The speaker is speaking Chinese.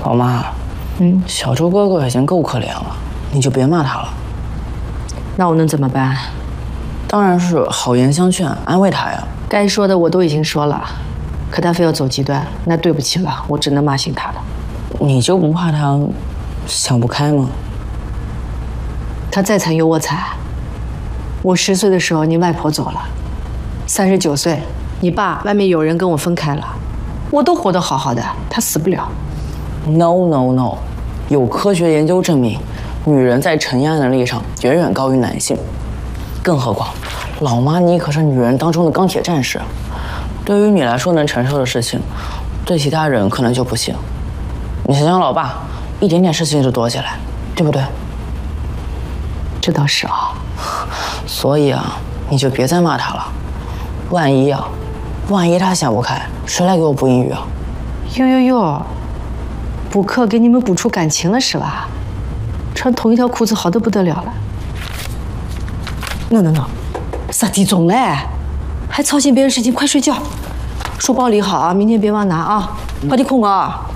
老妈，小周哥哥已经够可怜了，你就别骂他了。 那我能怎么办？ 当然是好言相劝，安慰他呀。 该说的我都已经说了，可他非要走极端，那对不起了，我只能骂醒他了。 你就不怕他想不开吗？ 他再惨有我惨。我10岁的时候，你外婆走了；39岁，你爸外面有人跟我分开了，我都活得好好的，他死不了。 No， 有科学研究证明，女人在承压能力上远远高于男性。更何况，老妈你可是女人当中的钢铁战士，对于你来说能承受的事情，对其他人可能就不行。你想想老爸，一点点事情就躲起来，对不对？ 这倒是啊。 所以啊，你就别再骂他了。万一他想不开，谁来给我补英语啊？ 哟，补课给你们补出感情了是吧？穿同一条裤子好得不得了了。No， 10点钟嘞，还操心别人事情，快睡觉。书包理好啊，明天别忘拿啊，快点困啊。